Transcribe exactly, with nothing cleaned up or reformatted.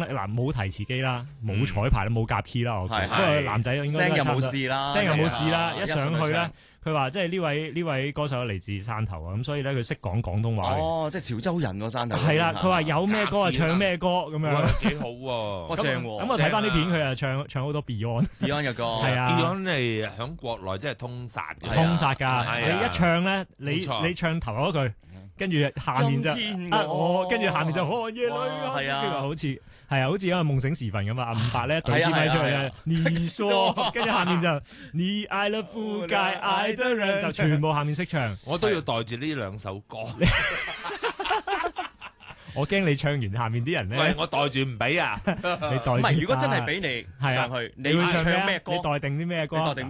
咧，嗱冇提詞機啦，冇彩排啦，冇夾 key 啦，我估。 係不過男仔應該聲又冇都係差唔多事啦， 聲又冇事啦， 係啊一上去咧唱。 佢話即係呢位呢位歌手嚟自山頭啊，咁所以咧佢識講廣東話嘅。 哦，即係潮州人喎山頭。 係啦，佢話有咩歌啊唱咩歌咁樣。 哇，幾好喎！ 哇正喎。 咁我睇翻啲片，佢啊唱唱好多 Beyond。 Beyond 嘅歌。 係啊 Beyond 係響國內真係通殺嘅， 通殺㗎！ 係啊你一唱咧，你冇錯你唱頭嗰句，跟住下面就今天啊我我，跟住下面就寒夜裏啊， 係啊跟住話好似係啊，好似因為夢醒時分咁啊，阿伍佰咧對支咪出嚟咧係啊係啊， 你說，跟住下面就你愛了不該愛的人，就全部下面識唱。 我都要袋住呢兩首歌。 我驚你唱完下面啲人喂咧，， 我袋住唔俾啊！ 你袋住唔係，如果真係俾你係啊上去，你會你會唱唱咩歌咩？你？待定啲咩歌？ 你待定